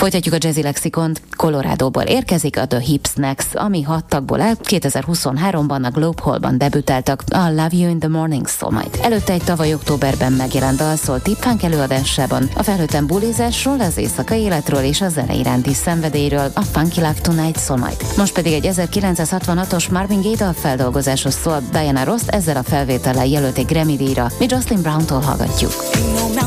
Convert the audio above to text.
Folytatjuk a Jazzy Lexikont. Colorádóból érkezik a The Hips-Nex, ami 6 tagból áll. 2023-ban a Globe Hallban debütáltak, a Love You in the Morning szól majd. Előtte egy tavaly októberben megjelent dal szól Tip Funk előadásában, a felhőtlen bulizásról, az éjszakai életről és a zene iránti szenvedélyről, a Funky Love Tonight szól majd. Most pedig egy 1966-os Marvin Gaye dal feldolgozásos szól. Diana Ross ezzel a felvétellel jelölték Grammy-díjra, mi Jocelyn Brown-tól hallgatjuk.